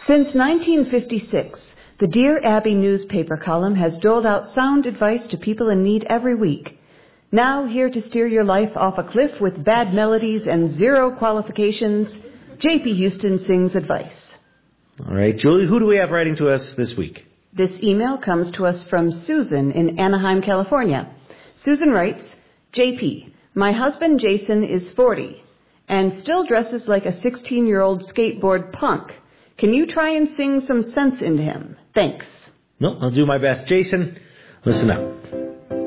Since 1956, the Dear Abby newspaper column has doled out sound advice to people in need every week. Now here to steer your life off a cliff with bad melodies and zero qualifications, J.P. Houston sings advice. All right, Julie, who do we have writing to us this week? This email comes to us from Susan in Anaheim, California. Susan writes, J.P., my husband Jason is 40 and still dresses like a 16-year-old skateboard punk. Can you try and sing some sense into him? Thanks. No, I'll do my best. Jason, listen up.